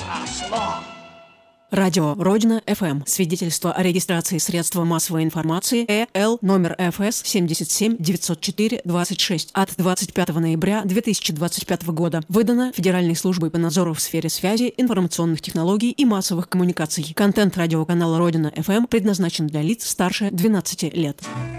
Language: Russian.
Пошло! Радио Родина ФМ. Свидетельство о регистрации средства массовой информации ЭЛ номер ФС 77 904 26 от 25 ноября 2025 года. Выдано Федеральной службой по надзору в сфере связи, информационных технологий и массовых коммуникаций. Контент радиоканала Родина ФМ предназначен для лиц старше 12 лет.